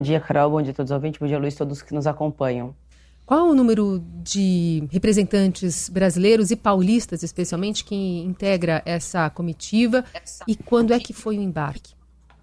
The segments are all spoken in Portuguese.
Bom dia, Carol. Bom dia a todos os ouvintes. Bom dia, Luiz, todos que nos acompanham. Qual o número de representantes brasileiros e paulistas, especialmente, que integra essa comitiva e quando é que foi o embarque?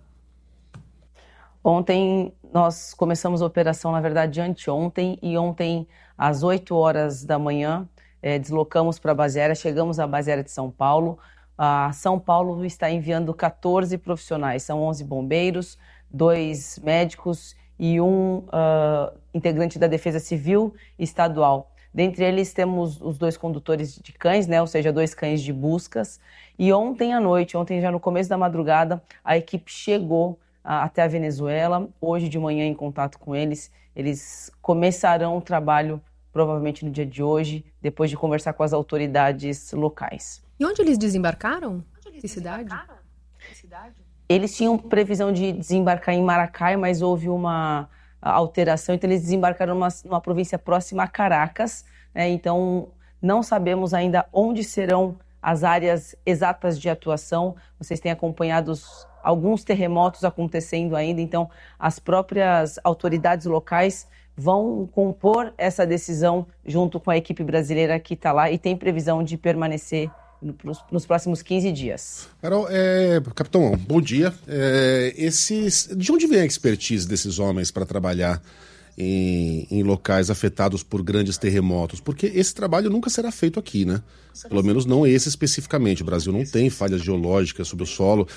Ontem nós começamos a operação, na verdade, anteontem, e ontem, às 8 horas da manhã, deslocamos para a base aérea, chegamos à base aérea de São Paulo. São Paulo está enviando 14 profissionais, são 11 bombeiros, 2 médicos e um integrante da Defesa Civil Estadual. Dentre eles temos os 2 condutores de cães, né, ou seja, 2 cães de buscas. E ontem à noite, ontem já no começo da madrugada, a equipe chegou até a Venezuela. Hoje de manhã, em contato com eles, eles começarão o trabalho provavelmente no dia de hoje, depois de conversar com as autoridades locais. E onde eles desembarcaram? Que cidade? Eles tinham previsão de desembarcar em Maracay, mas houve uma alteração, então eles desembarcaram numa província próxima a Caracas, né? Então não sabemos ainda onde serão as áreas exatas de atuação. Vocês têm acompanhado alguns terremotos acontecendo ainda, então as próprias autoridades locais vão compor essa decisão junto com a equipe brasileira que está lá e tem previsão de permanecer nos próximos 15 dias. Carol, capitão, bom dia. De onde vem a expertise desses homens para trabalhar em locais afetados por grandes terremotos? Porque esse trabalho nunca será feito aqui, né? Pelo menos não esse especificamente. O Brasil não tem falhas geológicas sobre o solo.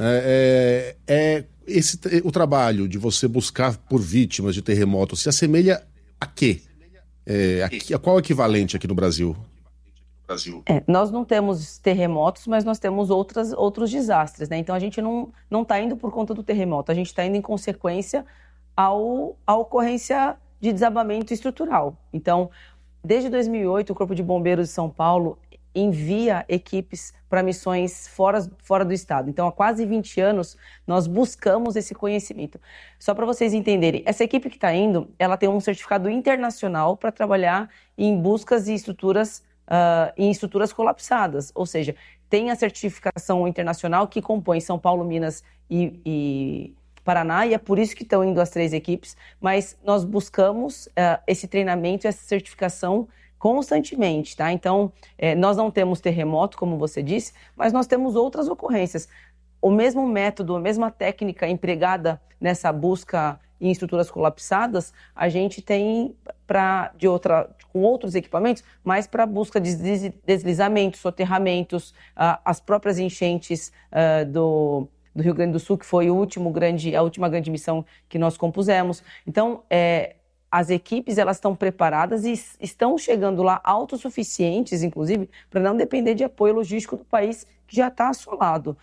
O trabalho de você buscar por vítimas de terremotos se assemelha a quê? A qual equivalente aqui no Brasil? Nós não temos terremotos, mas nós temos outros desastres, né? Então a gente não está indo por conta do terremoto, a gente está indo em consequência à ocorrência de desabamento estrutural. Então, desde 2008, o Corpo de Bombeiros de São Paulo envia equipes para missões fora do estado. Então, há quase 20 anos, nós buscamos esse conhecimento. Só para vocês entenderem, essa equipe que está indo, ela tem um certificado internacional para trabalhar em buscas e em estruturas colapsadas, ou seja, tem a certificação internacional que compõe São Paulo, Minas e Paraná, e é por isso que estão indo as 3 equipes, mas nós buscamos esse treinamento e essa certificação constantemente, tá? Então, nós não temos terremoto, como você disse, mas nós temos outras ocorrências. O mesmo método, a mesma técnica empregada nessa busca em estruturas colapsadas, a gente tem com outros equipamentos, mas para busca de deslizamentos, soterramentos, as próprias enchentes do Rio Grande do Sul, que foi a última grande missão que nós compusemos. Então, as equipes elas estão preparadas e estão chegando lá autossuficientes, inclusive, para não depender de apoio logístico do país que já está assolado.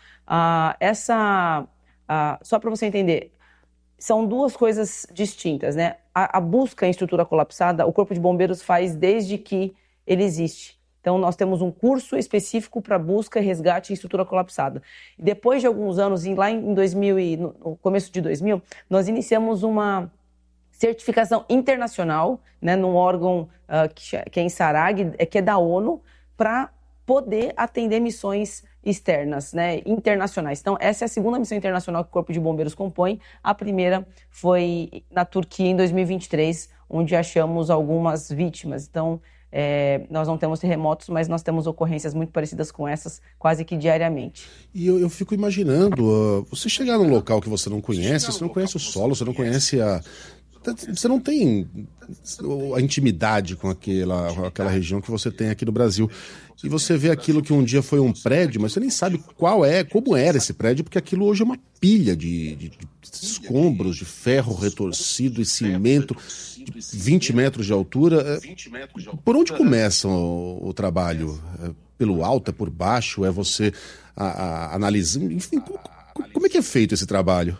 Só para você entender, são 2 coisas distintas, né? A busca em estrutura colapsada, o Corpo de Bombeiros faz desde que ele existe. Então, nós temos um curso específico para busca e resgate em estrutura colapsada. E depois de alguns anos, lá em 2000 no começo de 2000, nós iniciamos uma certificação internacional, né, num órgão que é em Sarag, que é da ONU, para poder atender missões externas, né, internacionais. Então, essa é a segunda missão internacional que o Corpo de Bombeiros compõe. A primeira foi na Turquia, em 2023, onde achamos algumas vítimas. Então, nós não temos terremotos, mas nós temos ocorrências muito parecidas com essas quase que diariamente. E eu fico imaginando, você chegar num local que você não conhece o solo, você não conhece você não tem a intimidade com aquela região que você tem aqui no Brasil. E você vê aquilo que um dia foi um prédio, mas você nem sabe como era esse prédio, porque aquilo hoje é uma pilha de escombros, de ferro retorcido e cimento de 20 metros de altura. Por onde começa o trabalho? Pelo alto, é por baixo? É você analisando? Enfim, como é que é feito esse trabalho?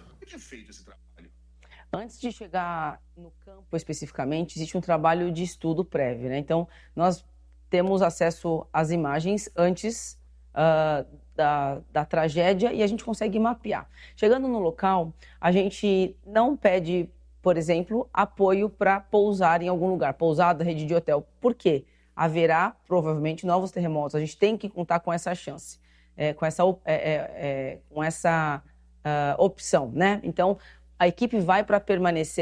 Antes de chegar no campo especificamente, existe um trabalho de estudo prévio, né? Então, nós temos acesso às imagens antes da tragédia e a gente consegue mapear. Chegando no local, a gente não pede, por exemplo, apoio para pousar em algum lugar, pousada, rede de hotel. Por quê? Haverá, provavelmente, novos terremotos. A gente tem que contar com essa chance, com essa opção, né? Então, a equipe vai para permanecer